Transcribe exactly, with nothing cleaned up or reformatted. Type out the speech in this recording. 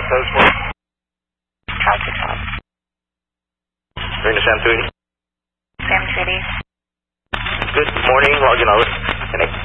Coast one. Copy, copy. Ring to Sam City. Sam City. Good morning, logging out. Connect.